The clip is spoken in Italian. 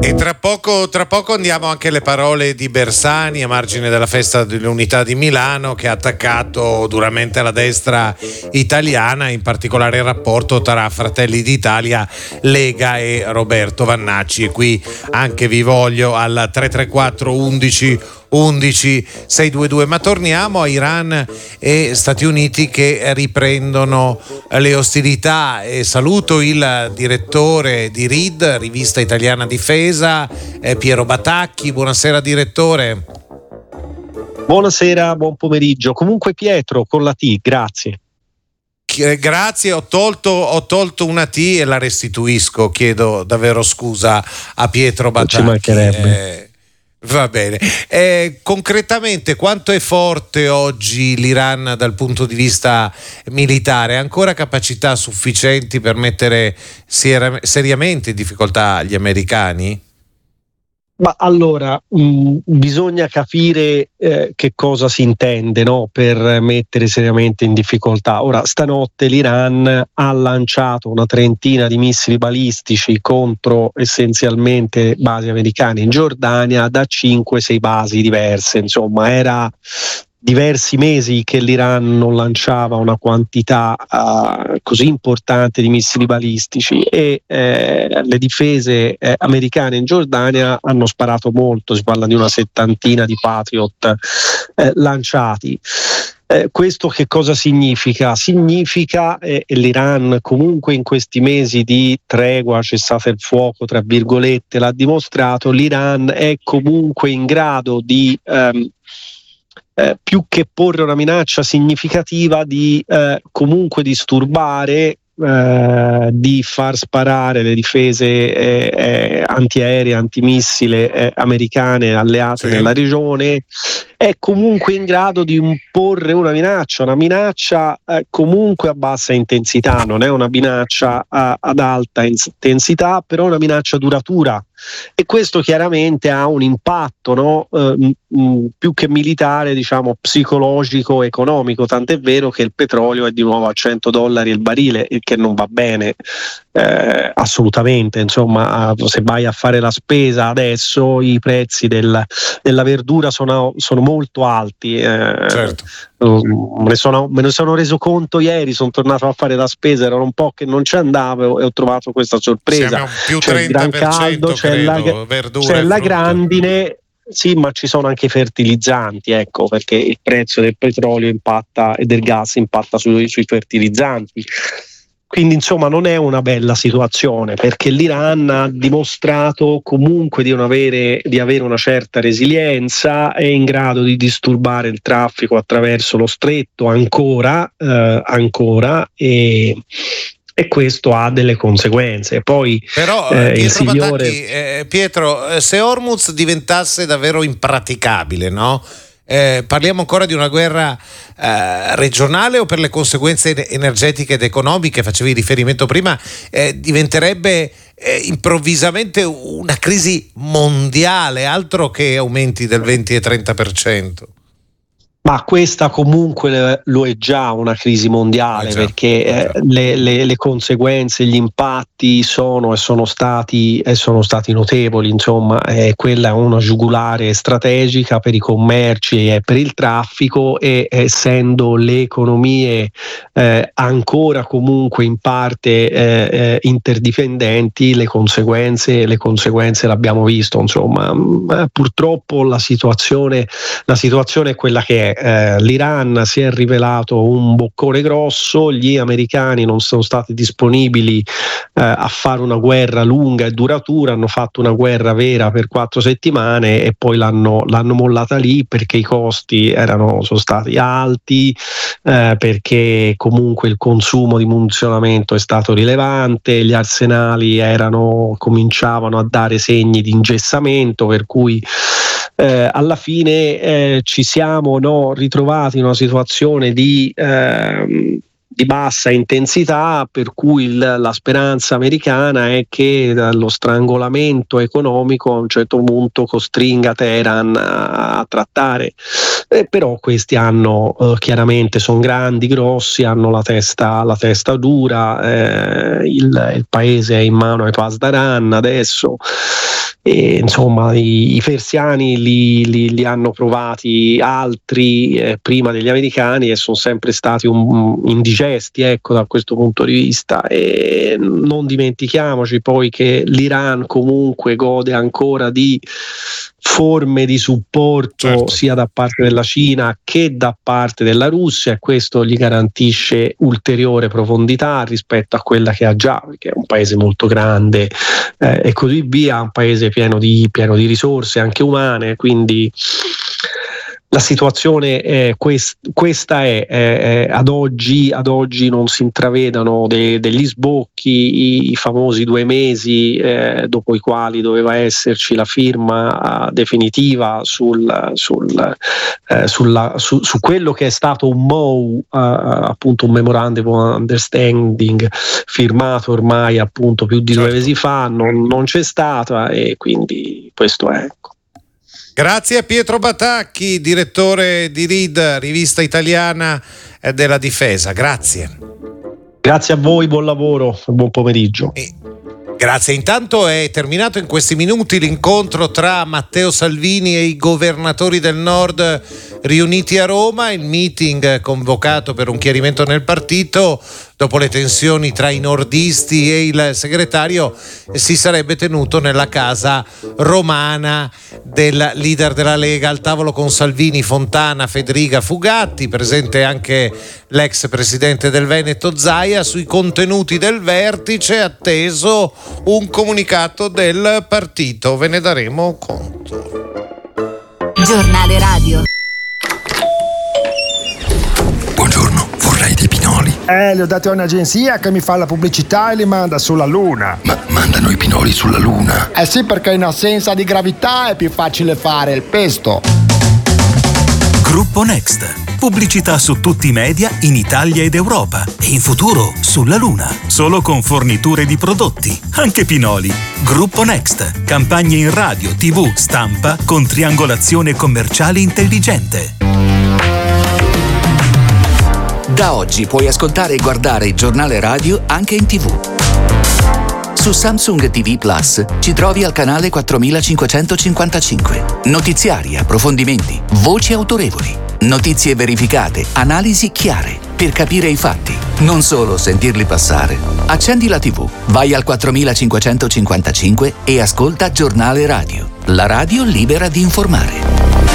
E tra poco andiamo anche alle parole di Bersani a margine della festa dell'Unità di Milano, che ha attaccato duramente la destra italiana, in particolare il rapporto tra Fratelli d'Italia, Lega e Roberto Vannacci. E qui anche vi voglio al 334 11 622. Ma torniamo a Iran e Stati Uniti che riprendono le ostilità, e saluto il direttore di RID, Rivista Italiana Difesa, Piero Batacchi. Buonasera direttore. Buonasera, buon pomeriggio. Comunque Pietro con la T, grazie. Grazie, ho tolto una T e la restituisco, chiedo davvero scusa a Pietro Batacchi. Non ci mancherebbe. Va bene. Concretamente quanto è forte oggi l'Iran dal punto di vista militare? Ha ancora capacità sufficienti per mettere seriamente in difficoltà gli americani? Ma allora, bisogna capire che cosa si intende, no, per mettere seriamente in difficoltà. Ora, stanotte l'Iran ha lanciato una trentina di missili balistici contro essenzialmente basi americane in Giordania da 5-6 basi diverse. Insomma, era diversi mesi che l'Iran non lanciava una quantità così importante di missili balistici, e le difese americane in Giordania hanno sparato molto, si parla di una 70 di Patriot lanciati. Questo che cosa significa? Significa l'Iran comunque in questi mesi di tregua, cessate il fuoco tra virgolette, l'ha dimostrato, l'Iran è comunque in grado di più che porre una minaccia significativa di comunque disturbare, di far sparare le difese antiaeree, antimissile americane alleate nella regione. È comunque in grado di imporre una minaccia comunque a bassa intensità, non è una minaccia ad alta intensità, però una minaccia duratura. E questo chiaramente ha un impatto, no? Più che militare, diciamo psicologico, economico, tant'è vero che il petrolio è di nuovo a $100 il barile, il che non va bene assolutamente. Insomma, se vai a fare la spesa adesso i prezzi della verdura sono molto alti. Certo. Me ne sono reso conto ieri, sono tornato a fare la spesa, era un po' che non ci andavo e ho trovato questa sorpresa. Siamo più c'è 30%, il gran caldo, c'è la grandine, sì, ma ci sono anche i fertilizzanti, ecco, perché il prezzo del petrolio impatta e del gas impatta sui fertilizzanti. Quindi insomma non è una bella situazione, perché l'Iran ha dimostrato comunque di avere una certa resilienza, è in grado di disturbare il traffico attraverso lo stretto ancora e questo ha delle conseguenze. Poi però Pietro, se Hormuz diventasse davvero impraticabile, no? Parliamo ancora di una guerra regionale, o per le conseguenze energetiche ed economiche, facevi riferimento prima, diventerebbe improvvisamente una crisi mondiale, altro che aumenti del 20 e 30%? Ma questa comunque lo è già una crisi mondiale, perché le conseguenze, gli impatti sono stati notevoli. Insomma, quella è una giugulare strategica per i commerci e per il traffico, e essendo le economie ancora comunque in parte interdipendenti, le conseguenze l'abbiamo visto. Insomma, purtroppo la situazione è quella che è. L'Iran si è rivelato un boccone grosso, gli americani non sono stati disponibili a fare una guerra lunga e duratura, hanno fatto una guerra vera per 4 settimane e poi l'hanno mollata lì, perché i costi sono stati alti, perché comunque il consumo di munizionamento è stato rilevante, gli arsenali cominciavano a dare segni di ingessamento, per cui alla fine ci siamo ritrovati in una situazione di bassa intensità, per cui la speranza americana è che lo strangolamento economico a un certo punto costringa Teheran a trattare. Però questi chiaramente sono grossi, hanno la testa dura, il paese è in mano ai Pasdaran adesso. insomma i persiani li hanno provati altri prima degli americani e sono sempre stati indigesti, ecco, da questo punto di vista. E non dimentichiamoci poi che l'Iran comunque gode ancora di forme di supporto, certo, sia da parte della Cina che da parte della Russia, e questo gli garantisce ulteriore profondità rispetto a quella che ha già, perché è un paese molto grande e così via, un paese pieno di risorse anche umane, quindi la situazione questa è ad oggi non si intravedano degli sbocchi, i famosi 2 mesi dopo i quali doveva esserci la firma definitiva su quello che è stato un MOU, appunto un Memorandum of Understanding firmato ormai appunto più di 2 mesi fa, non c'è stata, e quindi questo è, ecco. Grazie a Pietro Batacchi, direttore di RID, rivista italiana della difesa. Grazie. Grazie a voi, buon lavoro, buon pomeriggio. Grazie. Intanto è terminato in questi minuti l'incontro tra Matteo Salvini e i governatori del Nord riuniti a Roma. Il meeting convocato per un chiarimento nel partito dopo le tensioni tra i nordisti e il segretario si sarebbe tenuto nella casa romana del leader della Lega. Al tavolo con Salvini, Fontana, Federica, Fugatti, presente anche l'ex presidente del Veneto Zaia. Sui contenuti del vertice atteso un comunicato del partito, ve ne daremo conto. Giornale radio. Buongiorno, vorrei dei pinoli. Li ho dati a un'agenzia che mi fa la pubblicità e li manda sulla Luna. Ma mandano i pinoli sulla Luna? Eh sì, perché in assenza di gravità è più facile fare il pesto. Gruppo Next. Pubblicità su tutti i media in Italia ed Europa e in futuro sulla Luna. Solo con forniture di prodotti, anche pinoli. Gruppo Next. Campagne in radio, TV, stampa con triangolazione commerciale intelligente. Da oggi puoi ascoltare e guardare il giornale radio anche in TV. Su Samsung TV Plus ci trovi al canale 4555. Notiziari, approfondimenti, voci autorevoli, notizie verificate, analisi chiare per capire i fatti, non solo sentirli passare. Accendi la TV, vai al 4555 e ascolta Giornale Radio, la radio libera di informare.